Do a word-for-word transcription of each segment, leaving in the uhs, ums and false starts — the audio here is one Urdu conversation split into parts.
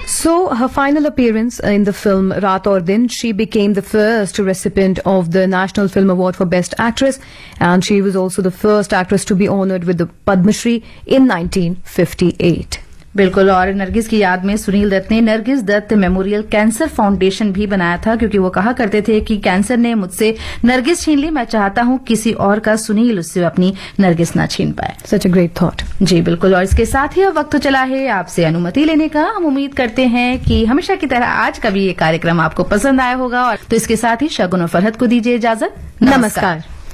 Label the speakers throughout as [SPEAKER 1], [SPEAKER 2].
[SPEAKER 1] So, her final appearance in the film Raat Aur Din, she became the first recipient of the National Film Award for Best Actress, and she was also the first actress to be honored with the Padma Shri in nineteen fifty-eight.
[SPEAKER 2] بالکل. اور نرگس کی یاد میں سنیل دت نے نرگس دت میموریل کینسر فاؤنڈیشن بھی بنایا تھا، کیونکہ وہ کہا کرتے تھے کہ کینسر نے مجھ سے نرگس چھین لی، میں چاہتا ہوں کسی اور کا سنیل اس سے اپنی نرگس نہ چھین پائے.
[SPEAKER 1] Such a great thought.
[SPEAKER 2] جی بالکل. اور اس کے ساتھ ہی اب وقت تو چلا ہے آپ سے انومتی لینے کا. ہم امید کرتے ہیں کہ ہمیشہ کی طرح آج کا بھی یہ کارکرم آپ کو پسند آیا ہوگا، اور تو اس کے ساتھ ہی شگن اور فرحت کو دیجیے اجازت.
[SPEAKER 1] نمسکار.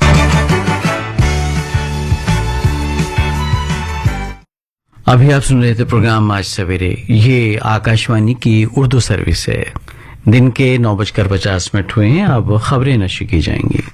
[SPEAKER 3] ابھی آپ سن رہے تھے پروگرام آج سویرے. یہ آکاشوانی کی اردو سروس ہے. دن کے نو بج کر پچاس منٹ ہوئے ہیں. اب خبریں نشر کی جائیں گی.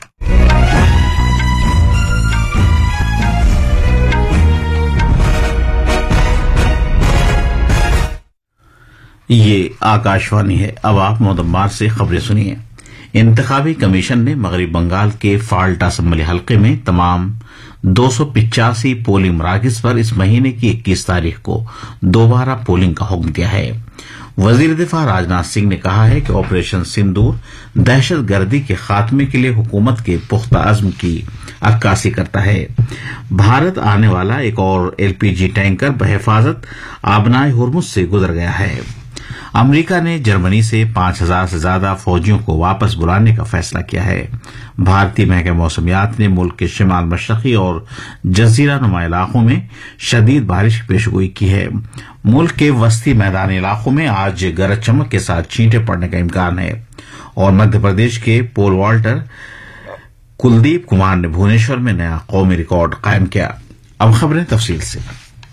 [SPEAKER 4] یہ آکاشوانی ہے. اب آپ مودمبار سے خبریں سنیے. انتخابی کمیشن نے مغربی بنگال کے فالٹ اسمبلی حلقے میں تمام دو سو پچاسی پولنگ مراکز پر اس مہینے کی اکیس تاریخ کو دوبارہ پولنگ کا حکم دیا ہے. وزیر دفاع راجناتھ سنگھ نے کہا ہے کہ آپریشن سندور دہشت گردی کے خاتمے کے لیے حکومت کے پختہ عزم کی عکاسی کرتا ہے. بھارت آنے والا ایک اور ایل پی جی ٹینکر بحفاظت آبنائے ہرمز سے گزر گیا ہے. امریکہ نے جرمنی سے پانچ ہزار سے زیادہ فوجیوں کو واپس بلانے کا فیصلہ کیا ہے. بھارتی محکمہ موسمیات نے ملک کے شمال مشرقی اور جزیرہ نما علاقوں میں شدید بارش کی پیشگوئی کی ہے. ملک کے وسطی میدانی علاقوں میں آج گرج چمک کے ساتھ چھینٹیں پڑنے کا امکان ہے. اور مدھیہ پردیش کے پول والٹر کلدیپ کمار نے بھونیشور میں نیا قومی ریکارڈ قائم کیا. اب خبریں تفصیل سے.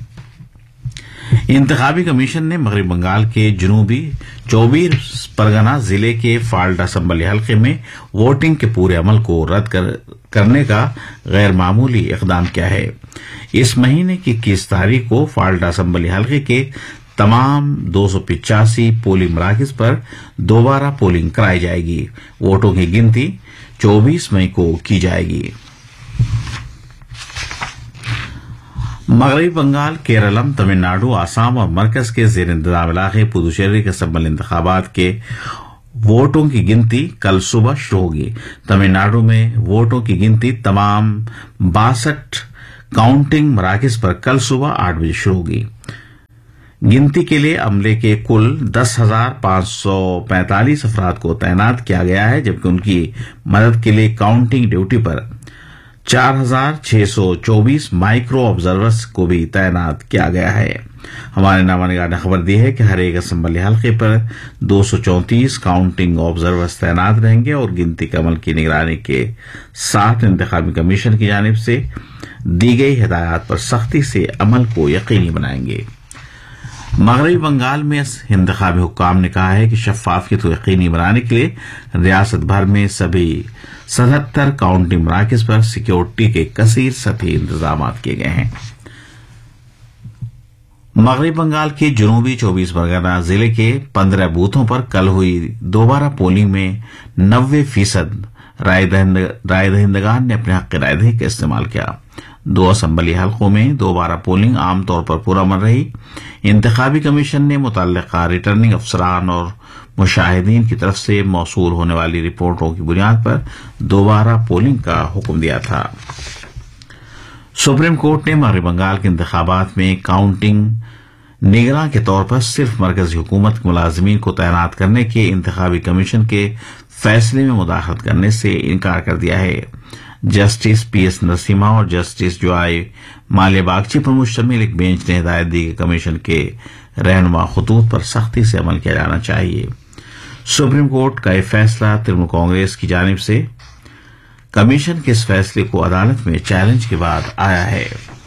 [SPEAKER 4] انتخابی کمیشن نے مغربی بنگال کے جنوبی چوبیس پرگنا ضلع کے فالٹ اسمبلی حلقے میں ووٹنگ کے پورے عمل کو رد کر کرنے کا غیر معمولی اقدام کیا ہے. اس مہینے کی اکیس تاریخ کو فالٹ اسمبلی حلقے کے تمام دو سو پچاسی پولنگ مراکز پر دوبارہ پولنگ کرائی جائے گی. ووٹوں کی گنتی چوبیس مئی کو کی جائے گی. مغربی بنگال، کیرلم، تمل ناڈو، آسام اور مرکز کے زیر انتظام علاقے پدوچیری کے اسمبلی انتخابات کے ووٹوں کی گنتی کل صبح شروع ہوگی. تمل ناڈو میں ووٹوں کی گنتی تمام باسٹھ کاؤنٹنگ مراکز پر کل صبح آٹھ بجے شروع ہوگی. گنتی کے لیے عملے کے کل دس ہزار پانچ سو پینتالیس افراد کو تعینات کیا گیا ہے، جبکہ ان کی مدد کے لیے کاؤنٹنگ ڈیوٹی پر چار ہزار چھ سو چوبیس مائکرو آبزرورز کو بھی تعینات کیا گیا ہے. ہمارے نامہ نگار نے خبر دی ہے کہ ہر ایک اسمبلی حلقے پر دو سو چونتیس کاؤنٹنگ آبزرورز تعینات رہیں گے اور گنتی کے عمل کی نگرانی کے ساتھ انتخابی کمیشن کی جانب سے دی گئی ہدایات پر سختی سے عمل کو یقینی بنائیں گے. مغربی بنگال میں انتخابی حکام نے کہا ہے کہ شفافیت کو یقینی بنانے کے لیے ریاست بھر میں سبھی ستہتر کاؤنٹنگ مراکز پر سیکیورٹی کے کثیر سطحی انتظامات کیے گئے ہیں. مغربی بنگال کے جنوبی چوبیس پرگنا ضلع کے پندرہ بوتھوں پر کل ہوئی دوبارہ پولنگ میں نوے فیصد رائے دہندگان نے اپنے حق رائے دہی کا استعمال کیا. دو اسمبلی حلقوں میں دوبارہ پولنگ عام طور پر پرامن رہی. انتخابی کمیشن نے متعلقہ ریٹرننگ افسران اور مشاہدین کی طرف سے موصول ہونے والی رپورٹوں کی بنیاد پر دوبارہ پولنگ کا حکم دیا تھا. سپریم کورٹ نے مغربی بنگال کے انتخابات میں کاؤنٹنگ نگراں کے طور پر صرف مرکزی حکومت کے ملازمین کو تعینات کرنے کے انتخابی کمیشن کے فیصلے میں مداخلت کرنے سے انکار کر دیا ہے. جسٹس پی ایس نرسمہا اور جسٹس جوائے مالیہ باگچی پر مشتمل ایک بینچ نے ہدایت دی کہ کمیشن کے رہنما خطوط پر سختی سے عمل کیا جانا چاہیے. سپریم کورٹ کا یہ فیصلہ ترنمول کانگریس کی جانب سے کمیشن کے اس فیصلے کو عدالت میں چیلنج کے بعد آیا ہے.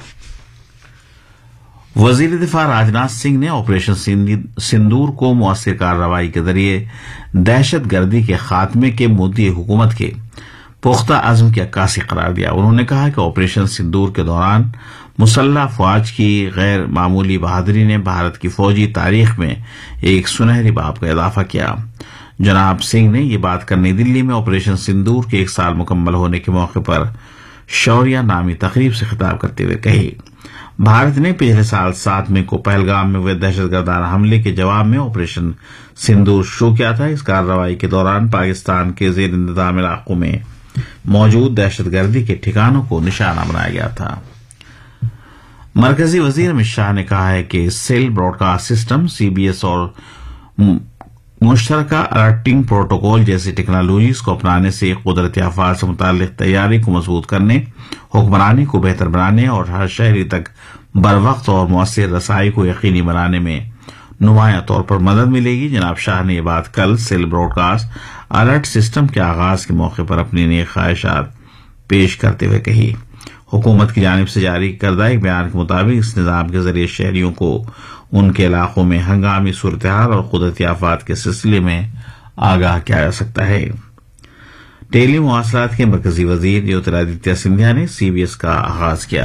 [SPEAKER 4] وزیر دفاع راجناتھ سنگھ نے آپریشن سندور کو مؤثر کارروائی کے ذریعے دہشت گردی کے خاتمے کے مدعی حکومت کے پختہ عزم کی عکاسی قرار دیا. انہوں نے کہا کہ آپریشن سندور کے دوران مسلح افواج کی غیر معمولی بہادری نے بھارت کی فوجی تاریخ میں ایک سنہری باب کا اضافہ کیا. جناب سنگھ نے یہ بات کل نئی دلی میں آپریشن سندور کے ایک سال مکمل ہونے کے موقع پر شوریہ نامی تقریب سے خطاب کرتے ہوئے کہی. भारत ने पिछले साल सात मई को पहलगाम में हुए दहशतगर्दाना हमले के जवाब में ऑपरेशन सिंदूर शुरू किया था। इस कार्रवाई के दौरान पाकिस्तान के जेर इंतजाम इलाकों में मौजूद दहशतगर्दी के ठिकानों को निशाना बनाया गया था। मरकजी वजीर अमित शाह ने कहा है कि सेल ब्रॉडकास्ट सिस्टम, सीबीएस और मुश्तरका अलर्टिंग प्रोटोकॉल जैसी टेक्नोलॉजीज को अपनाने से कुदरती आफात से मुताल्लिक तैयारी को मजबूत करने, हुक्मरानी को बेहतर बनाने और हर शहरी तक बरवक्त और मौसर रसाई को यकीनी बनाने में नुमायां तौर पर मदद मिलेगी। जनाब शाह ने यह बात कल सेल ब्रॉडकास्ट अलर्ट सिस्टम के आगाज के मौके पर अपनी नई ख्वाहिशात पेश करते हुए कही। हुकूमत की जानिब से जारी करदा एक बयान के मुताबिक इस निजाम के जरिए शहरियों को उनके इलाकों में हंगामी सूरत-ए-हाल और कुदरती आफात के सिलसिले में आगाह किया जा सकता है। टेली मुवासलात के मरकजी वजीर ज्योतिरादित्य सिंधिया ने सीबीएस का आगाज किया।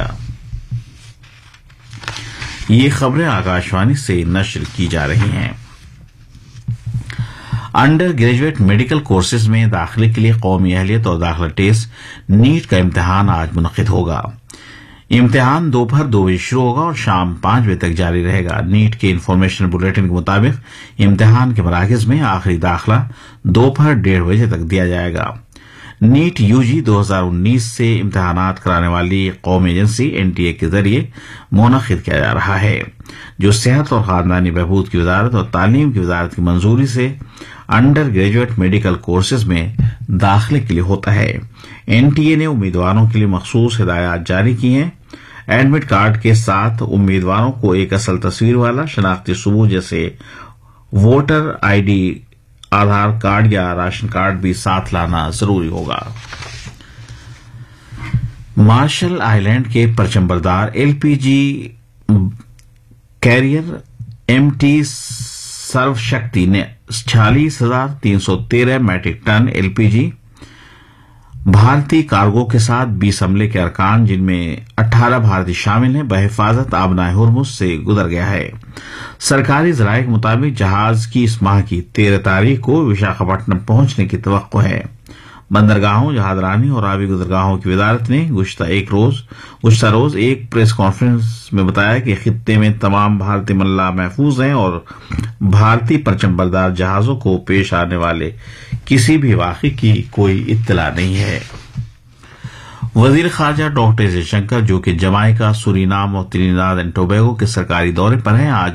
[SPEAKER 4] ये खबरें आकाशवाणी से नश्र की जा रही हैं। अंडर ग्रेजुएट मेडिकल कोर्सेज में दाखिले के लिए कौमी अहलियत और दाखिला टेस्ट नीट का इम्तिहान आज मुनक्किद होगा। इम्तिहान दोपहर दो बजे शुरू होगा और शाम पांच बजे तक जारी रहेगा। नीट के इन्फॉर्मेशन बुलेटिन के मुताबिक इम्तिहान के मराकज में आखिरी दाखिला दोपहर डेढ़ बजे तक दिया जाएगा। नीट यूजी दो हज़ार उन्नीस से इम्तिहानात कराने वाली कौमी एजेंसी एनटीए के जरिए मुनक्किद किया जा रहा है, जो सेहत और खानदानी बहबूद की वजारत और तालीम की वजारत की मंजूरी से अंडर ग्रेजुएट मेडिकल कोर्सेज में दाखिले के लिए होता है। एनटीए ने उम्मीदवारों के लिए मखसूस हिदायत जारी की हैं। एडमिट कार्ड के साथ उम्मीदवारों को एक असल तस्वीर वाला शनाख्ती सबूत जैसे वोटर आईडी, आधार कार्ड या राशन कार्ड भी साथ लाना जरूरी होगा। मार्शल आइलैंड के परचमबरदार एलपीजी कैरियर एमटी सर्वशक्ति ने छियालीस हजार तीन सौ तेरह मैट्रिक टन एलपीजी भारतीय कार्गो के साथ बीस हमले के अरकान, जिनमें अठारह भारतीय शामिल हैं, बहिफाजत आबनाए हुर्मुज से गुजर गया है। सरकारी जराये के मुताबिक जहाज की इस माह की तेरह तारीख को विशाखापट्टनम पहुंचने की तवक्को है। बंदरगाहों, जहाजरानी और आबी गुजरगाहों की वजारत ने गुज़श्ता एक रोज गुज़श्ता रोज एक प्रेस कॉन्फ्रेंस में बताया कि खित्ते में तमाम भारतीय मल्लाह महफूज हैं और भारतीय परचमबरदार जहाजों को पेश आने वाले किसी भी वाक़े की कोई इत्तला नहीं है। वजीर खारजा डॉक्टर जयशंकर, जो कि जमाइका, सूरीनाम और त्रिनिदाद एंड टोबैगो के सरकारी दौरे पर हैं, आज